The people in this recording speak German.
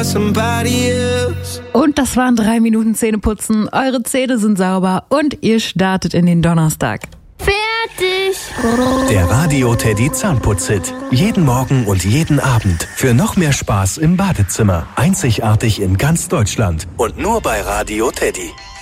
for somebody else. Und das waren 3 Minuten Zähneputzen. Eure Zähne sind sauber und ihr startet in den Donnerstag. Fertig! Der Radio Teddy Zahnputzhit. Jeden Morgen und jeden Abend. Für noch mehr Spaß im Badezimmer. Einzigartig in ganz Deutschland. Und nur bei Radio Teddy.